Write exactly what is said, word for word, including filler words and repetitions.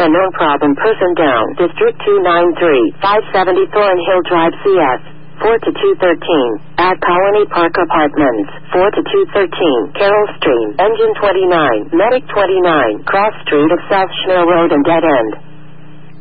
unknown problem person down. District two nine three, five seventy Thornhill Drive C S. four to two thirteen. At Colony Park Apartments. four to two thirteen. Carroll Street. Engine twenty-nine. Medic twenty-nine. Cross Street of South Schnell Road and Dead End.